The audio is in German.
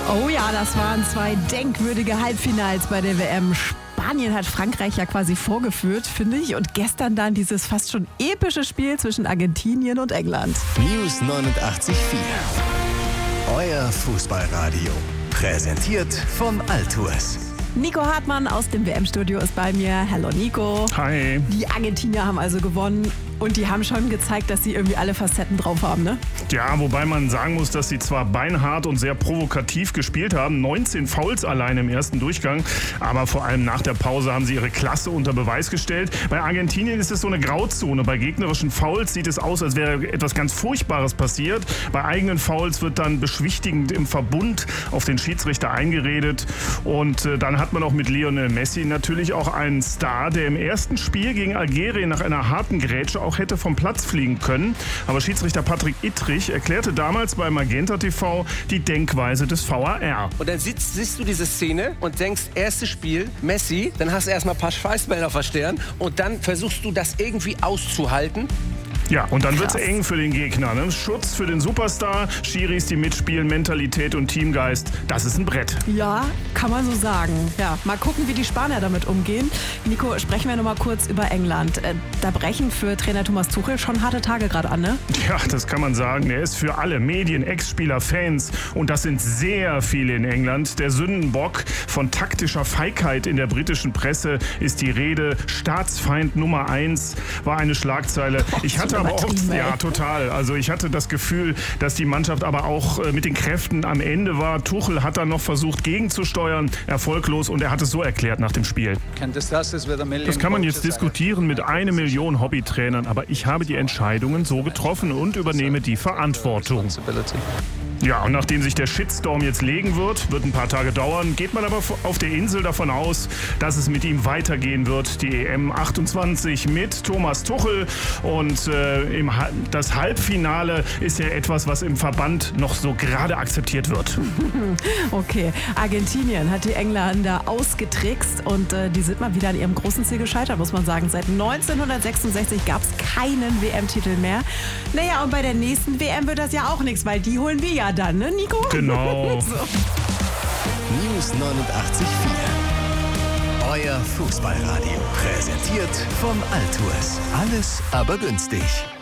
Oh ja, das waren 2 denkwürdige Halbfinals bei der WM. Spanien hat Frankreich ja quasi vorgeführt, finde ich. Und gestern dann dieses fast schon epische Spiel zwischen Argentinien und England. News 89.4. Euer Fußballradio. Präsentiert von Altours. Nico Hartmann aus dem WM-Studio ist bei mir. Hallo Nico. Hi. Die Argentinier haben also gewonnen. Und die haben schon gezeigt, dass sie irgendwie alle Facetten drauf haben, ne? Ja, wobei man sagen muss, dass sie zwar beinhart und sehr provokativ gespielt haben, 19 Fouls allein im ersten Durchgang, aber vor allem nach der Pause haben sie ihre Klasse unter Beweis gestellt. Bei Argentinien ist es so eine Grauzone. Bei gegnerischen Fouls sieht es aus, als wäre etwas ganz Furchtbares passiert. Bei eigenen Fouls wird dann beschwichtigend im Verbund auf den Schiedsrichter eingeredet. Und dann hat man auch mit Lionel Messi natürlich auch einen Star, der im ersten Spiel gegen Algerien nach einer harten Grätsche auch hätte vom Platz fliegen können. Aber Schiedsrichter Patrick Ittrich erklärte damals bei Magenta TV die Denkweise des VAR. Und dann siehst du diese Szene und denkst, erstes Spiel, Messi, dann hast du erstmal ein paar Schweißbänder auf der Stirn und dann versuchst du das irgendwie auszuhalten. Ja, und dann wird's eng für den Gegner. Ne? Schutz für den Superstar, Schiris, die mitspielen, Mentalität und Teamgeist. Das ist ein Brett. Ja, kann man so sagen. Ja, mal gucken, wie die Spanier damit umgehen. Nico, sprechen wir noch mal kurz über England. Da brechen für Trainer Thomas Tuchel schon harte Tage gerade an, ne? Ja, das kann man sagen. Er ist für alle Medien, Ex-Spieler, Fans, und das sind sehr viele in England, der Sündenbock. Von taktischer Feigheit in der britischen Presse ist die Rede. Staatsfeind Nummer 1 war eine Schlagzeile. Ich hatte aber auch, ja, total. Also ich hatte das Gefühl, dass die Mannschaft aber auch mit den Kräften am Ende war. Tuchel hat dann noch versucht, gegenzusteuern, erfolglos, und er hat es so erklärt nach dem Spiel. Das kann man jetzt diskutieren mit 1 Million Hobbytrainern, aber ich habe die Entscheidungen so getroffen und übernehme die Verantwortung. Ja, und nachdem sich der Shitstorm jetzt legen wird ein paar Tage dauern, geht man aber auf der Insel davon aus, dass es mit ihm weitergehen wird. Die EM 28 mit Thomas Tuchel, und das Halbfinale ist ja etwas, was im Verband noch so gerade akzeptiert wird. Okay, Argentinien hat die Engländer ausgetrickst und die sind mal wieder an ihrem großen Ziel gescheitert, muss man sagen. Seit 1966 gab es keinen WM-Titel mehr. Naja, und bei der nächsten WM wird das ja auch nichts, weil die holen wir ja dann, ne, Nico? Genau. So. News 89.4. Euer Fußballradio. Präsentiert von Altours. Alles aber günstig.